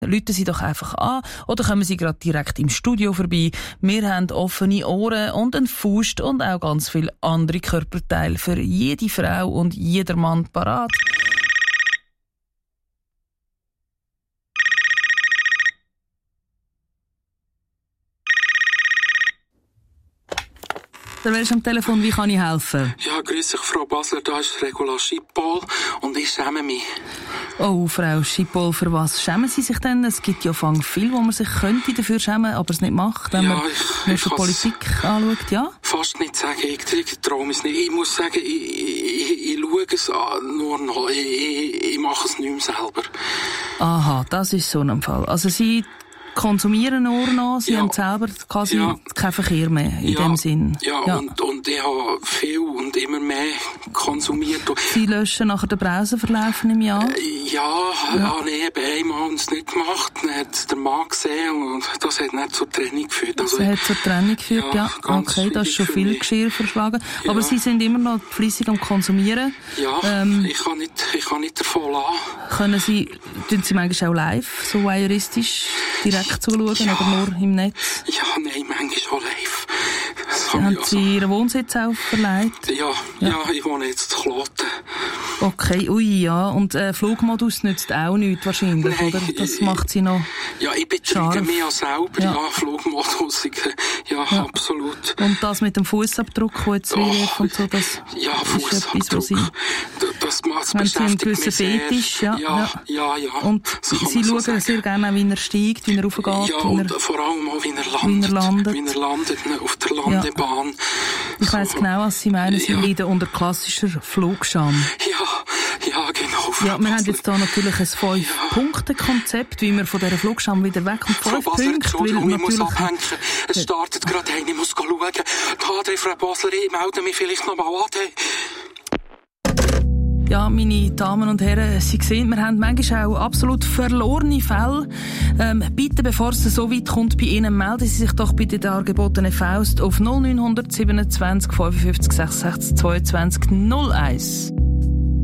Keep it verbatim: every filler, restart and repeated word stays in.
Rufen Sie doch einfach an oder kommen Sie gerade direkt im Studio vorbei. Wir haben offene Ohren und einen Faust und auch ganz viele andere Körperteile für jede Frau und jeder Mann parat. Wer ist am Telefon? Wie kann ich helfen? Ja, grüß dich, Frau Basler, da ist Regula Schippol und ich schäme mich. Oh, Frau Schippol, für was schämen Sie sich denn? Es gibt ja fang viel, wo man sich könnte dafür schämen, aber es nicht macht, wenn ja, man ich, nur ich die Politik anschaut, ja? Fast nicht sagen, ich, ich traue es nicht. Ich muss sagen, ich, ich, ich schaue es an, nur noch, ich, ich, ich mache es nicht mehr selber. Aha, das ist so ein Fall. Also Sie konsumieren nur noch, Sie ja. haben selber quasi ja. keinen Verkehr mehr in ja. dem Sinn. Ja, ja. Und, und ich habe viel und immer mehr konsumiert. Sie löschen nachher den Browserverlauf im Jahr? Äh, ja, ja. habe ich eben einmal es nicht gemacht. Dann hat der Mann gesehen und das hat nicht zur Trennung geführt. Also, das hat zur Trennung geführt, ja. ja. Okay, das ist schon viel Geschirr verschlagen. Ja. Aber Sie sind immer noch fleissig am Konsumieren. Ja, ähm, ich kann nicht, ich kann nicht davon lassen. Können Sie, tun Sie manchmal auch live, so voyeuristisch, direkt zuschauen ja. oder nur im Netz? Ja, nein, manchmal schon live. Haben also. Sie Ihren Wohnsitz auch verlegt? Ja, ja, ja, ich wohne jetzt in Kloten. Okay, ui, ja. Und äh, Flugmodus nützt auch nichts wahrscheinlich, nein, oder? Das ich, macht Sie noch ja, ich betreibe mich ja selber, ja, ja Flugmodus, ich, ja, ja, absolut. Und das mit dem Fußabdruck, der jetzt oh, wirft und so, das ja, ist etwas, was Sie... Das, das haben Sie einen gewissen Fetisch, ja, ja, ja, ja. Und Sie, Sie schauen so sehr gerne auch, wie er steigt, wie er raufgeht. Ja, und er, vor allem auch, wie er landet. Wie er landet, wie er landet auf der Landebahn. Ja. Ich so. weiss genau, was Sie meinen. Sie ja. leiden unter klassischer Flugscham. Ja, ja, genau. Ja, wir haben jetzt hier natürlich ein fünf-Punkte-Konzept, wie wir von dieser Flugscham wieder wegkommen. Fünf Frau Basler, Entschuldigung, ich muss abhängen. Es ja. startet gerade ein, ich muss schauen. Ade, Frau Basler, ich melde mich vielleicht noch mal an. Ja, meine Damen und Herren, Sie sehen, wir haben manchmal auch absolut verlorene Fälle. Ähm, bitte, bevor es so weit kommt bei Ihnen, melden Sie sich doch bitte der dargebotenen Faust auf null neun siebenundzwanzig fünfundfünfzig sechsundsechzig zweiundzwanzig null eins.